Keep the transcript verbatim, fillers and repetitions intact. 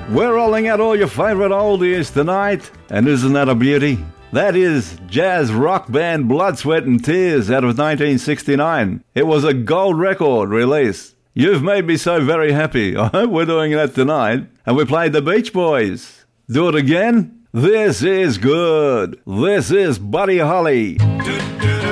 We're rolling out all your favourite oldies tonight, and isn't that a beauty? That is jazz rock band Blood, Sweat and Tears out of nineteen sixty-nine. It was a gold record release. You've made me so very happy. I hope we're doing that tonight. And we played the Beach Boys. Do it again? This is good. This is Buddy Holly. Do, do.